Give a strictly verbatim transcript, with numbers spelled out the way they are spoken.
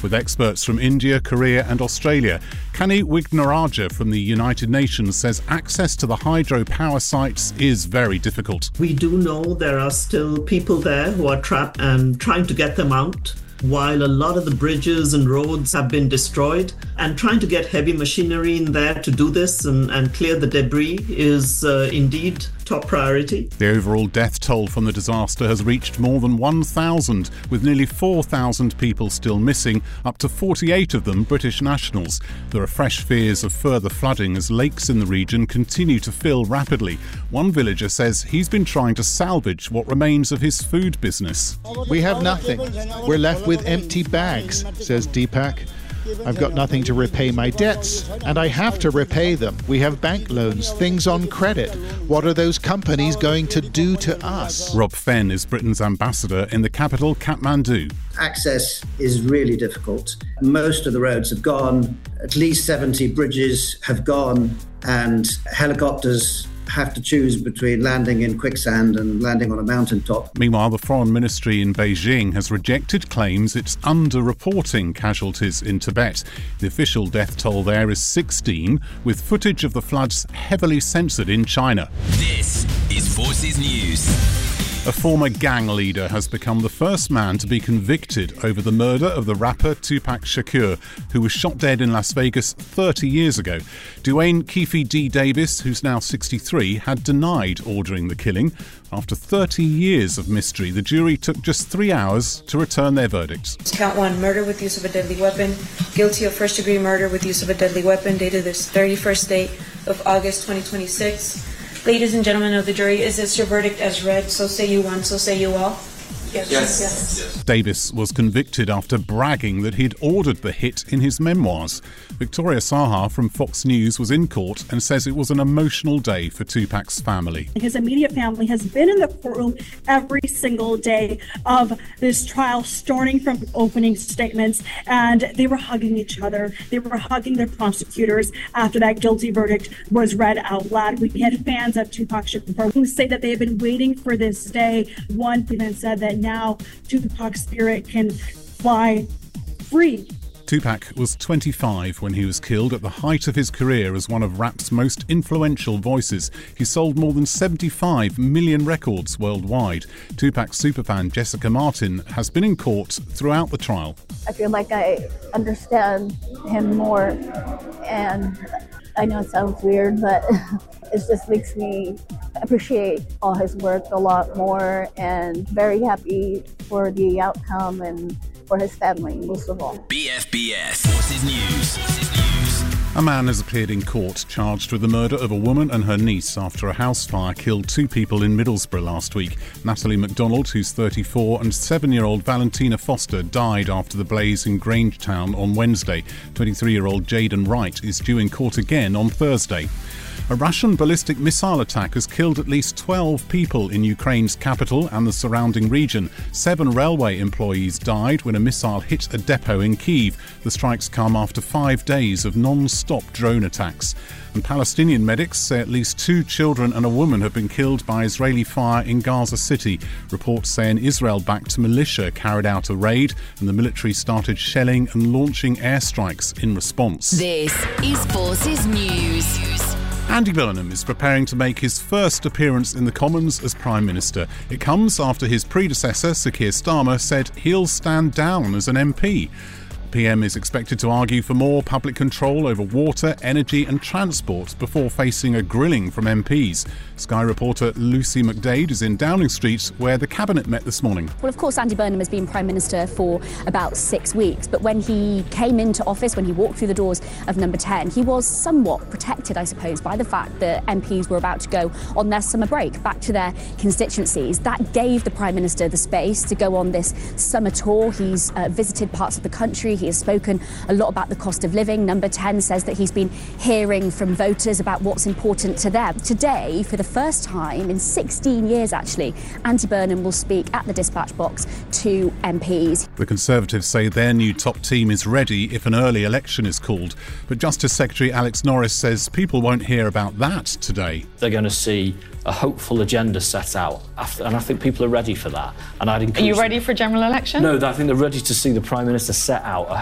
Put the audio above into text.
with experts from India, Korea and Australia. Kani Wignaraja from the United Nations says access to the hydropower sites is very difficult. We do know there are still people there who are trapped and trying to get them out, while a lot of the bridges and roads have been destroyed, and trying to get heavy machinery in there to do this and, and clear the debris is uh, indeed top priority. The overall death toll from the disaster has reached more than one thousand, with nearly four thousand people still missing, up to forty-eight of them British nationals. There are fresh fears of further flooding as lakes in the region continue to fill rapidly. One villager says he's been trying to salvage what remains of his food business. We have nothing. We're left with empty bags, says Deepak. I've got nothing to repay my debts, and I have to repay them. We have bank loans, things on credit. What are those companies going to do to us? Rob Fenn is Britain's ambassador in the capital, Kathmandu. Access is really difficult. Most of the roads have gone, at least seventy bridges have gone, and helicopters have to choose between landing in quicksand and landing on a mountaintop. Meanwhile, the Foreign Ministry in Beijing has rejected claims it's under-reporting casualties in Tibet. The official death toll there is sixteen, with footage of the floods heavily censored in China. This is Forces News. A former gang leader has become the first man to be convicted over the murder of the rapper Tupac Shakur, who was shot dead in Las Vegas thirty years ago. Dwayne Keefe D. Davis, who's now sixty-three, had denied ordering the killing. After thirty years of mystery, the jury took just three hours to return their verdict. Count one, murder with use of a deadly weapon. Guilty of first-degree murder with use of a deadly weapon, dated this thirty-first day of August twenty twenty-six. Ladies and gentlemen of the jury, is this your verdict as read? So say you one, so say you all. Yes. Yes. yes. Davis was convicted after bragging that he'd ordered the hit in his memoirs. Victoria Saha from Fox News was in court and says it was an emotional day for Tupac's family. His immediate family has been in the courtroom every single day of this trial, starting from opening statements, and they were hugging each other. They were hugging their prosecutors after that guilty verdict was read out loud. We had fans of Tupac Shakur who say that they have been waiting for this day. One even said that now Tupac's spirit can fly free. Tupac was twenty-five when he was killed at the height of his career as one of rap's most influential voices. He sold more than seventy-five million records worldwide. Tupac's superfan Jessica Martin has been in court throughout the trial. I feel like I understand him more, and I know it sounds weird, but it just makes me appreciate all his work a lot more, and very happy for the outcome and for his family, most of all. B F B S Forces News. Forces News. A man has appeared in court charged with the murder of a woman and her niece after a house fire killed two people in Middlesbrough last week. Natalie MacDonald, who's thirty-four, and seven-year-old Valentina Foster died after the blaze in Grangetown on Wednesday. twenty-three-year-old Jaden Wright is due in court again on Thursday. A Russian ballistic missile attack has killed at least twelve people in Ukraine's capital and the surrounding region. Seven railway employees died when a missile hit a depot in Kyiv. The strikes come after five days of non-stop drone attacks. And Palestinian medics say at least two children and a woman have been killed by Israeli fire in Gaza City. Reports say an Israel-backed militia carried out a raid and the military started shelling and launching airstrikes in response. This is Forces News. Andy Burnham is preparing to make his first appearance in the Commons as Prime Minister. It comes after his predecessor, Sir Keir Starmer, said he'll stand down as an M P. P M is expected to argue for more public control over water, energy and transport before facing a grilling from M Ps. Sky reporter Lucy McDade is in Downing Street, where the Cabinet met this morning. Well, of course, Andy Burnham has been Prime Minister for about six weeks, but when he came into office, when he walked through the doors of Number ten, he was somewhat protected, I suppose, by the fact that M Ps were about to go on their summer break back to their constituencies. That gave the Prime Minister the space to go on this summer tour. He's uh, visited parts of the country. He has spoken a lot about the cost of living. Number ten says that he's been hearing from voters about what's important to them. Today, for the first time in sixteen years, actually, Andy Burnham will speak at the dispatch box to M Ps. The Conservatives say their new top team is ready if an early election is called. But Justice Secretary Alex Norris says people won't hear about that today. They're going to see a hopeful agenda set out, after, and I think people are ready for that. And I'd encourage Are you ready for general election? No, I think they're ready to see the Prime Minister set out a